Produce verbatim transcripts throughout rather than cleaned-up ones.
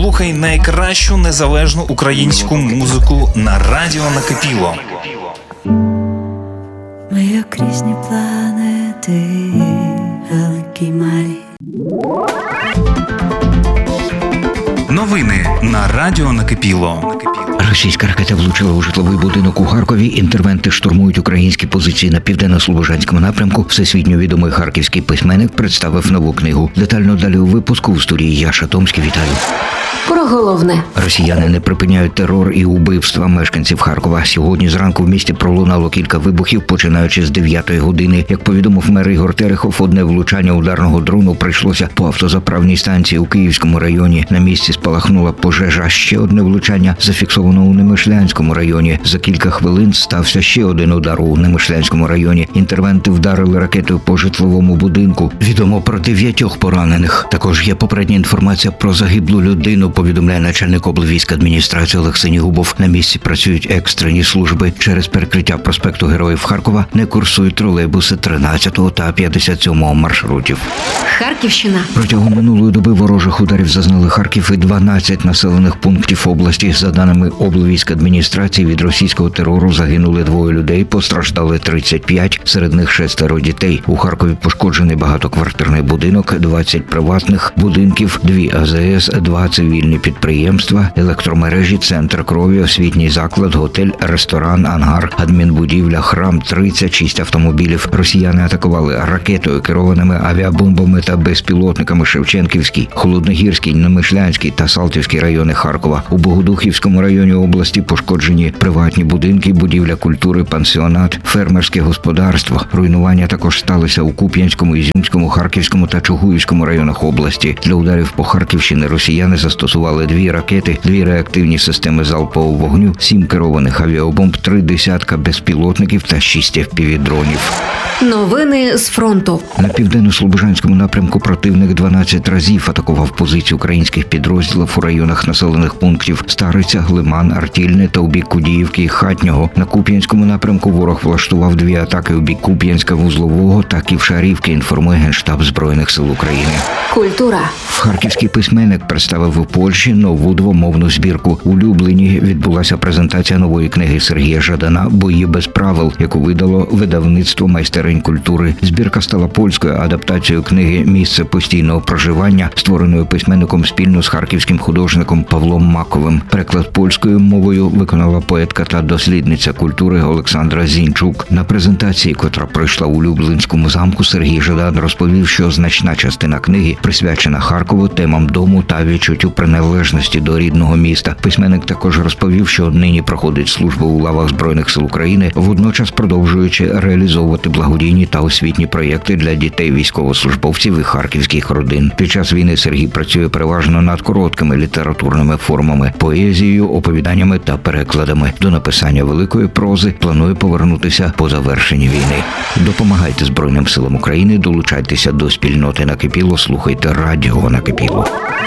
Слухай найкращу незалежну українську музику на радіо Накипіло. Ми окрісні планети, великі малі. Новини на радіо Накипіло. Російська ракета влучила у житловий будинок у Харкові. Інтервенти штурмують українські позиції на південно-слобожанському напрямку. Всесвітньо відомий харківський письменник представив нову книгу. Детально далі у випуску. В студії Яша Томський. Вітаю. Про головне. Росіяни не припиняють терор і убивства мешканців Харкова. Сьогодні зранку в місті пролунало кілька вибухів, починаючи з дев'ятої години. Як повідомив мер Ігор Терехов, одне влучання ударного дрону прийшлося по автозаправній станції у Київському районі. На місці спалахнула пожежа. Ще одне влучання зафіксовано у Немишлянському районі. За кілька хвилин стався ще один удар у Немишлянському районі. Інтервенти вдарили ракетою по житловому будинку. Відомо про дев'ятьох поранених. Також є попередня інформація про загиблу людину, повідомляє начальник облвійськадміністрації Олег Синігубов. На місці працюють екстрені служби. Через перекриття проспекту Героїв Харкова не курсують тролейбуси тринадцятого та п'ятдесят сьомого маршрутів. Харківщина. Протягом минулої доби ворожих ударів зазнали Харків і дванадцять населених пунктів області. За даними облвійськадміністрації, від російського терору загинули двоє людей, постраждали тридцять п'ять, серед них шестеро дітей. У Харкові пошкоджений багатоквартирний будинок, двадцять приватних будинків, дві А З С, два цивільні підприємства, електромережі, центр крові, освітній заклад, готель, ресторан, ангар, адмінбудівля, храм, тридцять шість автомобілів. Росіяни атакували ракетою, керованими авіабомбами та безпілотниками Шевченківський, Холодногірський, Немишлянський та Салтівський райони Харкова. У Богодухівському районі області пошкоджені приватні будинки, будівля культури, пансіонат, фермерське господарство. Руйнування також сталося у Куп'янському, Ізюмському, Харківському та Чугуївському районах області. Для ударів по Харківщині росіяни застосували дві ракети, дві реактивні системи залпового вогню, сім керованих авіабомб, три десятка безпілотників та шість еф пі ві-дронів. Новини з фронту. На південно-слобожанському напрямку противник дванадцять разів атакував позиції українських підрозділів у районах населених пунктів Стариця, Лиман, Артільне та у бік Кудіївки і Хатнього. На Куп'янському напрямку ворог влаштував дві атаки у бік Куп'янська, Вузлового та Ківшарівки, інформує Генштаб Збройних сил України. Культура. Харківський письменник представив у Польщі нову двомовну збірку. У Любліні відбулася презентація нової книги Сергія Жадана «Бої без правил», яку видало видавництво «Майстеринь культури». Збірка стала польською адаптацією книги «Місце постійного проживання», створеною письменником спільно з харківським художником Павлом Маковим. Переклад польською мовою виконала поетка та дослідниця культури Олександра Зінчук. На презентації, котра пройшла у Люблинському замку, Сергій Жадан розповів, що значна частина книги присвячена Харкову, темам дому та відчуттю приналежності до рідного міста. Письменник також розповів, що нині проходить службу у лавах Збройних сил України, водночас продовжуючи реалізовувати благодійні та освітні проєкти для дітей військовослужбовців і харківських родин. Під час війни Сергій працює переважно над короткими літературними формами, поезією, оповіданнями та перекладами. До написання великої прози планує повернутися по завершенні війни. Допомагайте Збройним силам України, долучайтеся до спільноти Накипіло, слухайте радіо Накипіло.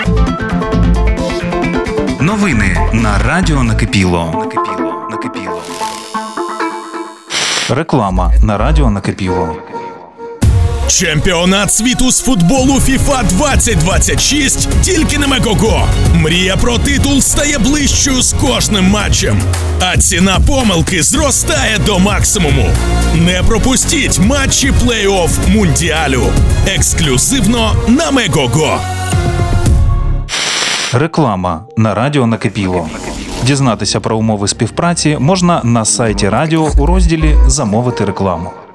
Новини на радіо Накипіло. Накипіло. Накипіло. Реклама на радіо Накипіло. Чемпіонат світу з футболу фіфа двадцять двадцять шість тільки на Мегого. Мрія про титул стає ближчою з кожним матчем, а ціна помилки зростає до максимуму. Не пропустіть матчі плей-офф Мундіалю. Ексклюзивно на Мегого. Реклама на радіо Накипіло. Дізнатися про умови співпраці можна на сайті радіо у розділі «Замовити рекламу».